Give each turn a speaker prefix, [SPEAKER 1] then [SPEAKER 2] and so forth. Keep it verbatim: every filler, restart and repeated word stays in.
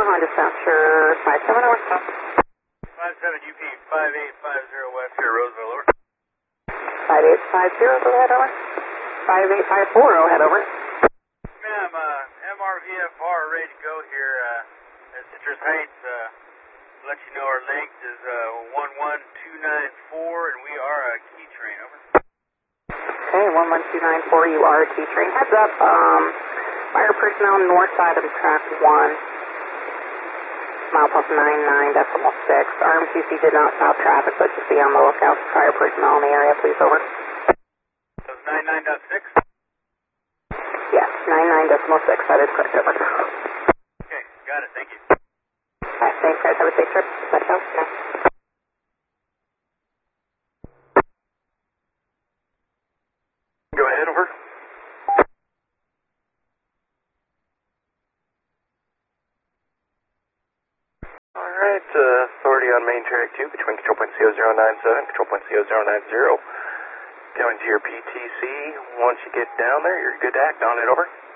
[SPEAKER 1] Honda South five seven over.
[SPEAKER 2] five seven U P five eight five zero West here, Roseville, over.
[SPEAKER 1] five eight five zero, go ahead, over. five eight five four, go ahead, over.
[SPEAKER 2] Ma'am, uh, M R V F R ready to go here uh, at Citrus Heights. Uh, let you know our length is uh, one one two nine four, and we are a key train, over.
[SPEAKER 1] Okay, one one two nine four, you are a key train. Heads up, um, fire personnel north side of track one. Mile plus nine nine decimal six. R M C C did not stop traffic, but just be on the lookout for fire personnel in the area, please, over.
[SPEAKER 2] So it's nine nine point six?
[SPEAKER 1] Yes, nine nine decimal six, that is correct, over.
[SPEAKER 2] Okay, got it, thank you.
[SPEAKER 1] Alright, thanks guys, have a safe trip. That's out.
[SPEAKER 2] Go ahead, over.
[SPEAKER 3] Alright, uh, authority on main track two between control point zero zero nine seven, control point zero zero nine zero. Going to your P T C. Once you get down there, you're good to act on it, over.